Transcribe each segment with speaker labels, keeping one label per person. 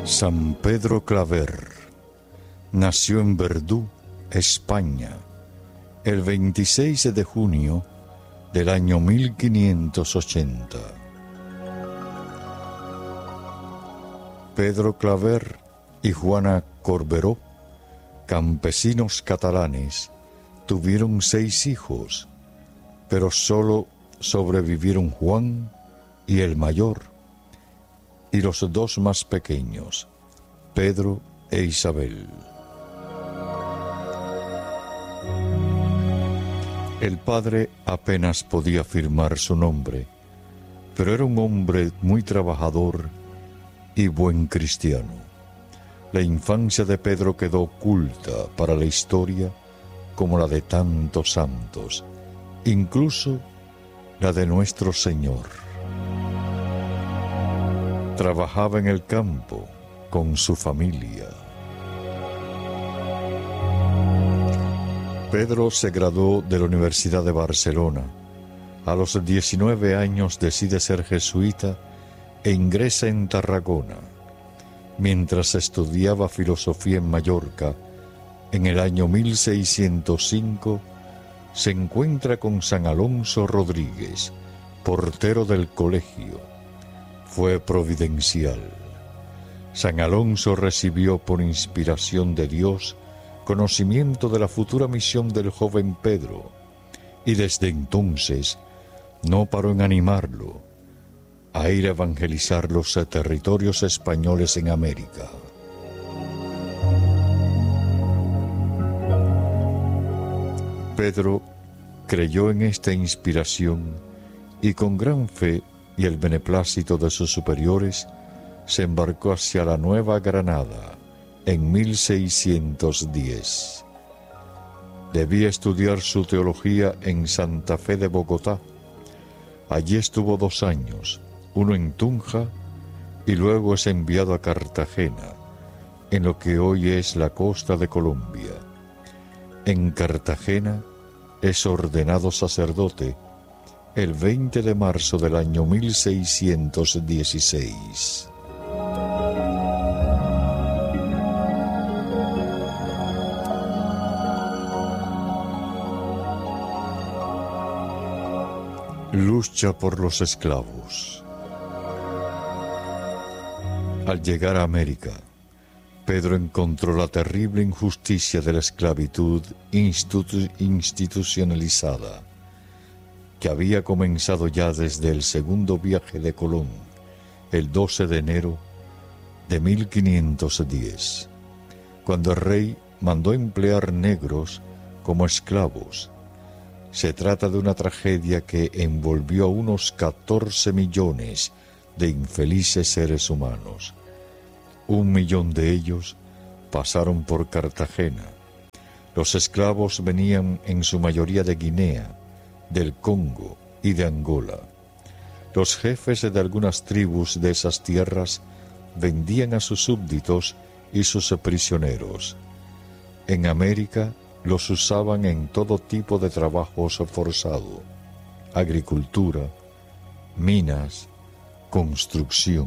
Speaker 1: San Pedro Claver nació en Verdú, España, el 26 de junio del año 1580. Pedro Claver y Juana Corberó, campesinos catalanes, tuvieron 6 hijos, pero solo sobrevivieron Juan y el mayor, y los 2 más pequeños, Pedro e Isabel. El padre apenas podía firmar su nombre, pero era un hombre muy trabajador y buen cristiano. La infancia de Pedro quedó oculta para la historia como la de tantos santos, incluso la de nuestro Señor. Trabajaba en el campo con su familia. Pedro se graduó de la Universidad de Barcelona. A los 19 años decide ser jesuita e ingresa en Tarragona. Mientras estudiaba filosofía en Mallorca, en el año 1605, se encuentra con San Alonso Rodríguez, portero del colegio. Fue providencial. San Alonso recibió por inspiración de Dios conocimiento de la futura misión del joven Pedro, y desde entonces no paró en animarlo a ir a evangelizar los territorios españoles en América. Pedro creyó en esta inspiración y con gran fe y el beneplácito de sus superiores se embarcó hacia la Nueva Granada en 1610. Debía estudiar su teología en Santa Fe de Bogotá. Allí estuvo 2 años, uno en Tunja y luego es enviado a Cartagena, en lo que hoy es la costa de Colombia. En Cartagena es ordenado sacerdote el 20 de marzo del año 1616. Lucha por los esclavos. Al llegar a América, Pedro encontró la terrible injusticia de la esclavitud institucionalizada, que había comenzado ya desde el segundo viaje de Colón, el 12 de enero de 1510, cuando el rey mandó emplear negros como esclavos. Se trata de una tragedia que envolvió a unos 14 millones de infelices seres humanos. 1 millón de ellos pasaron por Cartagena. Los esclavos venían en su mayoría de Guinea, del Congo y de Angola. Los jefes de algunas tribus de esas tierras vendían a sus súbditos y sus prisioneros. En América los usaban en todo tipo de trabajos forzados: agricultura, minas, construcción.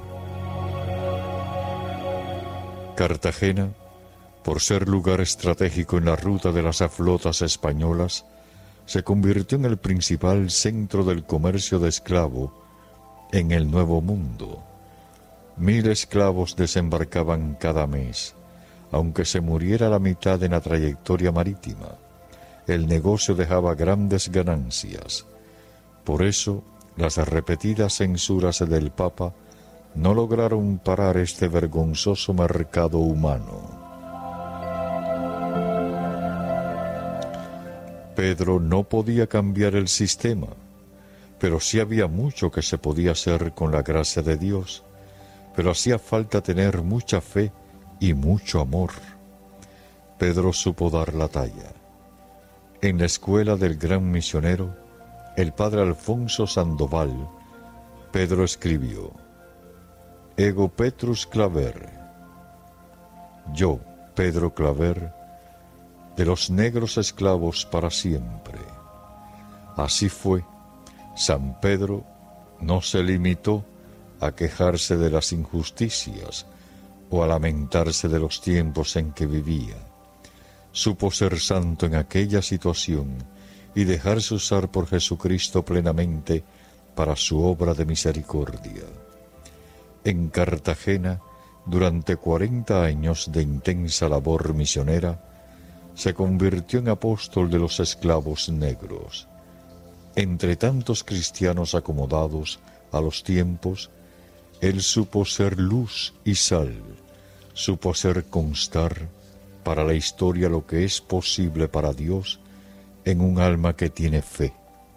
Speaker 1: Cartagena, por ser lugar estratégico en la ruta de las flotas españolas, se convirtió en el principal centro del comercio de esclavos en el Nuevo Mundo. 1000 esclavos desembarcaban cada mes. Aunque se muriera la mitad en la trayectoria marítima, el negocio dejaba grandes ganancias. Por eso, las repetidas censuras del Papa no lograron parar este vergonzoso mercado humano. Pedro no podía cambiar el sistema, pero sí había mucho que se podía hacer con la gracia de Dios, pero hacía falta tener mucha fe y mucho amor. Pedro supo dar la talla. En la escuela del gran misionero, el padre Alfonso Sandoval, Pedro escribió: Ego Petrus Claver, yo, Pedro Claver, de los negros esclavos para siempre. Así fue. San Pedro no se limitó a quejarse de las injusticias, o a lamentarse de los tiempos en que vivía. Supo ser santo en aquella situación y dejarse usar por Jesucristo plenamente para su obra de misericordia. En Cartagena, durante 40 años de intensa labor misionera, se convirtió en apóstol de los esclavos negros. Entre tantos cristianos acomodados a los tiempos, él supo ser luz y sal, supo hacer constar para la historia lo que es posible para Dios en un alma que tiene fe.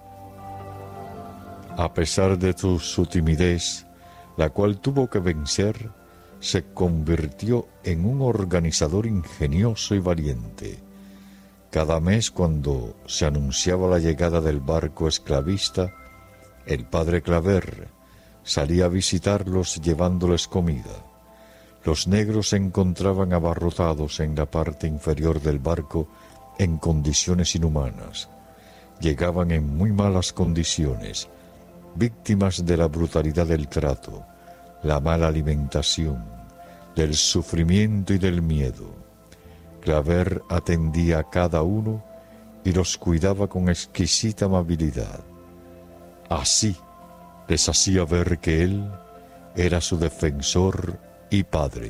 Speaker 1: A pesar de su timidez, la cual tuvo que vencer, se convirtió en un organizador ingenioso y valiente. Cada mes, cuando se anunciaba la llegada del barco esclavista, el padre Claver salía a visitarlos llevándoles comida. Los negros se encontraban abarrotados en la parte inferior del barco en condiciones inhumanas. Llegaban en muy malas condiciones, víctimas de la brutalidad del trato, la mala alimentación, del sufrimiento y del miedo. Claver atendía a cada uno y los cuidaba con exquisita amabilidad. Así les hacía ver que él era su defensor y padre.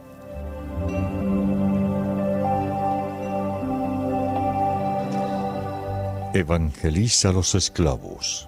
Speaker 1: Evangeliza a los esclavos.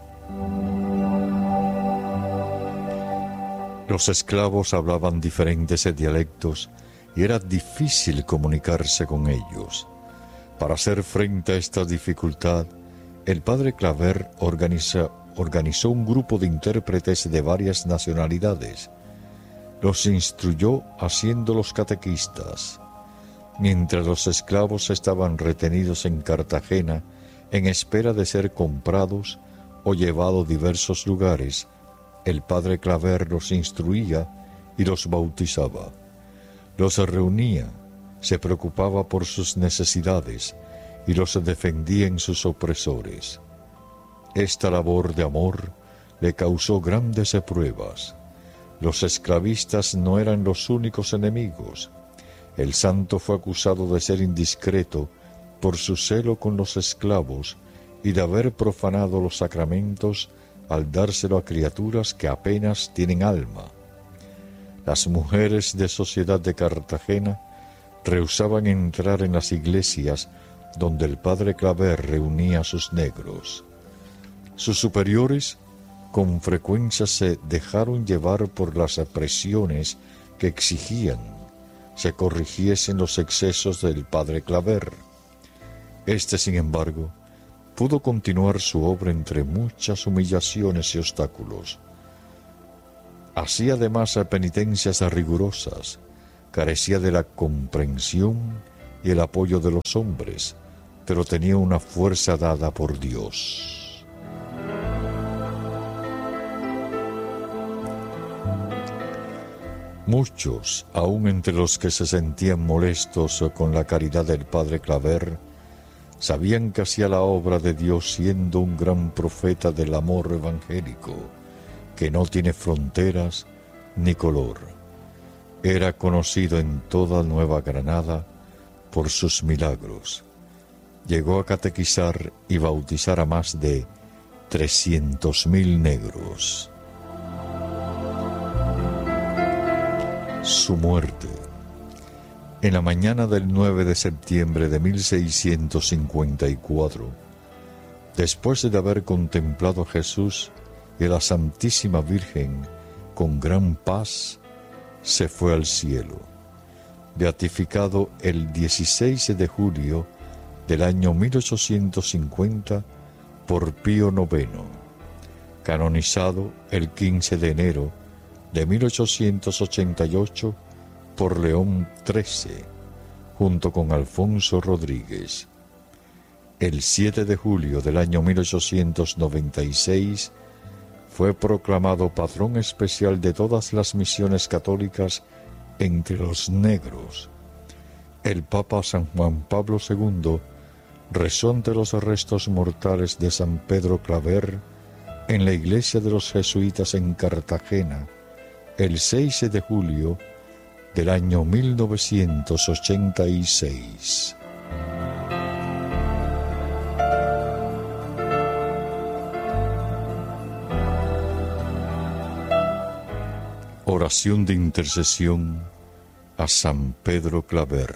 Speaker 1: Los esclavos hablaban diferentes dialectos y era difícil comunicarse con ellos. Para hacer frente a esta dificultad, el padre Claver organizó un grupo de intérpretes de varias nacionalidades. Los instruyó haciéndolos catequistas. Mientras los esclavos estaban retenidos en Cartagena en espera de ser comprados o llevados a diversos lugares, el padre Claver los instruía y los bautizaba. Los reunía, se preocupaba por sus necesidades y los defendía en sus opresores. Esta labor de amor le causó grandes pruebas. Los esclavistas no eran los únicos enemigos. El santo fue acusado de ser indiscreto por su celo con los esclavos y de haber profanado los sacramentos al dárselo a criaturas que apenas tienen alma. Las mujeres de sociedad de Cartagena rehusaban entrar en las iglesias donde el padre Claver reunía a sus negros. Sus superiores con frecuencia se dejaron llevar por las presiones que exigían se corrigiesen los excesos del padre Claver. Este, sin embargo, pudo continuar su obra entre muchas humillaciones y obstáculos. Hacía además penitencias rigurosas, carecía de la comprensión y el apoyo de los hombres, pero tenía una fuerza dada por Dios. Muchos, aun entre los que se sentían molestos con la caridad del padre Claver, sabían que hacía la obra de Dios siendo un gran profeta del amor evangélico, que no tiene fronteras ni color. Era conocido en toda Nueva Granada por sus milagros. Llegó a catequizar y bautizar a más de 300.000 negros. Su muerte. En la mañana del 9 de septiembre de 1654, después de haber contemplado a Jesús y a la Santísima Virgen con gran paz, se fue al cielo, beatificado el 16 de julio del año 1850 por Pío IX, canonizado el 15 de enero de 1888 por León XIII, junto con Alfonso Rodríguez. El 7 de julio del año 1896 fue proclamado patrón especial de todas las misiones católicas entre los negros. El Papa San Juan Pablo II rezó ante los restos mortales de San Pedro Claver en la iglesia de los jesuitas en Cartagena el 6 de julio del año 1986. Oración de intercesión a San Pedro Claver.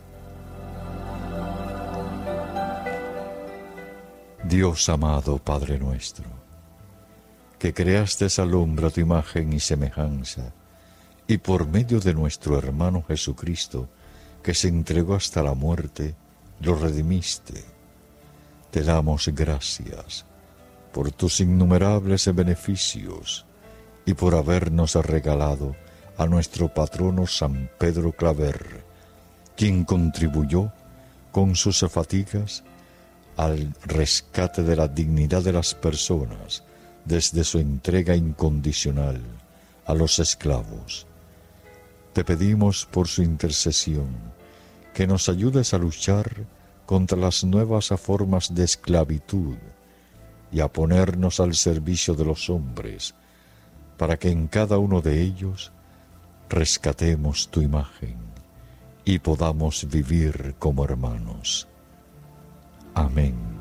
Speaker 1: Dios amado, Padre nuestro, que creaste al hombre a tu imagen y semejanza, y por medio de nuestro hermano Jesucristo, que se entregó hasta la muerte, lo redimiste. Te damos gracias por tus innumerables beneficios y por habernos regalado a nuestro patrono San Pedro Claver, quien contribuyó con sus fatigas al rescate de la dignidad de las personas desde su entrega incondicional a los esclavos. Te pedimos por su intercesión que nos ayudes a luchar contra las nuevas formas de esclavitud y a ponernos al servicio de los hombres, para que en cada uno de ellos rescatemos tu imagen y podamos vivir como hermanos. Amén.